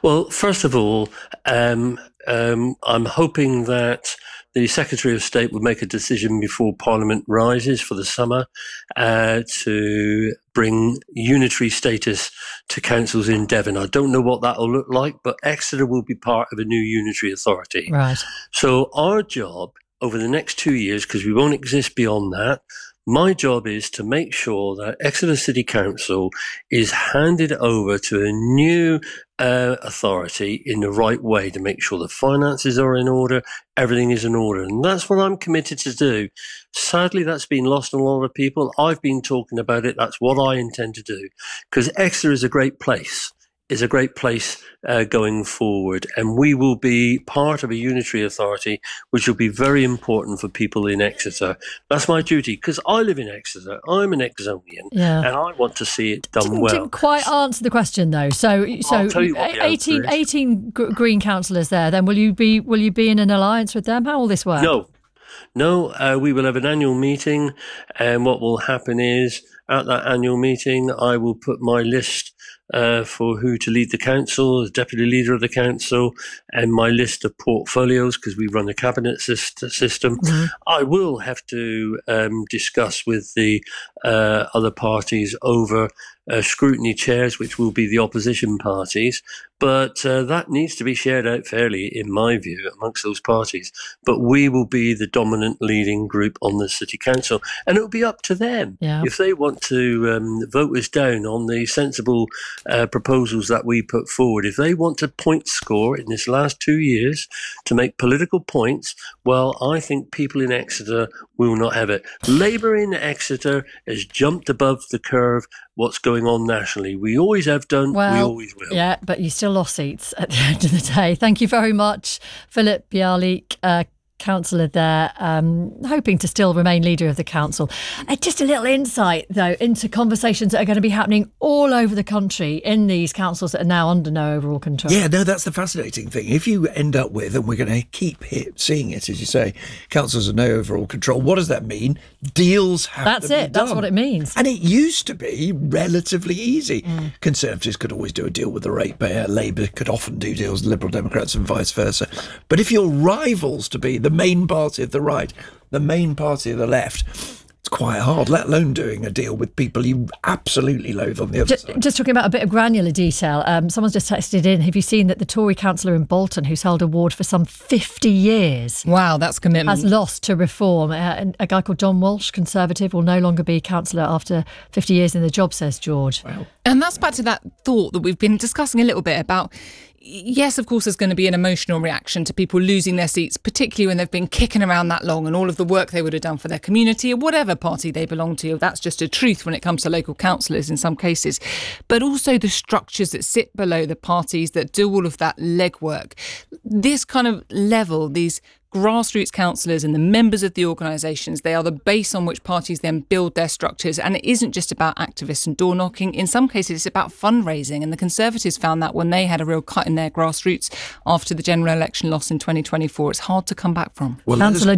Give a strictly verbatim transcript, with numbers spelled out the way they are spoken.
Well, first of all, um, um, I'm hoping that the Secretary of State will make a decision before Parliament rises for the summer uh, to bring unitary status to councils in Devon. I don't know what that will look like, but Exeter will be part of a new unitary authority. Right. So our job over the next two years, because we won't exist beyond that, my job is to make sure that Exeter City Council is handed over to a new uh, authority in the right way to make sure the finances are in order, everything is in order. And that's what I'm committed to do. Sadly, that's been lost on a lot of people. I've been talking about it. That's what I intend to do, because Exeter is a great place. is a great place uh, going forward, and we will be part of a unitary authority, which will be very important for people in Exeter. That's my duty, because I live in Exeter. I'm an Exonian, yeah. and I want to see it done didn't, well. Didn't quite answer the question though. So, so eighteen, eighteen Green councillors there. Then will you be will you be in an alliance with them? How will this work? No. No, uh, we will have an annual meeting, and what will happen is at that annual meeting, I will put my list uh, for who to lead the council, as deputy leader of the council, and my list of portfolios, because we run a cabinet system. Mm-hmm. I will have to um, discuss with the uh, other parties over uh, scrutiny chairs, which will be the opposition parties. But uh, that needs to be shared out fairly, in my view, amongst those parties. But we will be the dominant leading group on the city council, and it will be up to them yeah. if they want to um, vote us down on the sensible uh, proposals that we put forward. If they want to point score in this last two years to make political points, well, I think people in Exeter will not have it. Labour in Exeter has jumped above the curve. What's going on nationally? We always have done. Well, we always will. Yeah, but you still lost seats at the end of the day. Thank you very much, Philip Bialik, uh, councillor there, um, hoping to still remain leader of the council. Uh, just a little insight, though, into conversations that are going to be happening all over the country in these councils that are now under no overall control. Yeah, no, that's the fascinating thing. If you end up with, and we're going to keep hit, seeing it, as you say, councils are no overall control, what does that mean? Deals have that's to be it. done. That's what it means. And it used to be relatively easy. Mm. Conservatives could always do a deal with the ratepayer. Labour could often do deals with Liberal Democrats and vice versa. But if your rivals to be the main party of the right, the main party of the left, it's quite hard, let alone doing a deal with people you absolutely loathe on the other just, side. Just talking about a bit of granular detail, um, someone's just texted in, have you seen that the Tory councillor in Bolton, who's held a ward for some fifty years... Wow, that's commitment. ...has lost to reform. Uh, and a guy called John Walsh, Conservative, will no longer be councillor after fifty years in the job, says George. Wow. And that's back to that thought that we've been discussing a little bit about. Yes, of course, there's going to be an emotional reaction to people losing their seats, particularly when they've been kicking around that long and all of the work they would have done for their community or whatever party they belong to. That's just a truth when it comes to local councillors in some cases. But also the structures that sit below the parties that do all of that legwork. This kind of level, these grassroots councillors and the members of the organisations, they are the base on which parties then build their structures. And it isn't just about activists and door knocking. In some cases, it's about fundraising. And the Conservatives found that when they had a real cut in their grassroots after the general election loss in twenty twenty-four, it's hard to come back from. Well, Councillor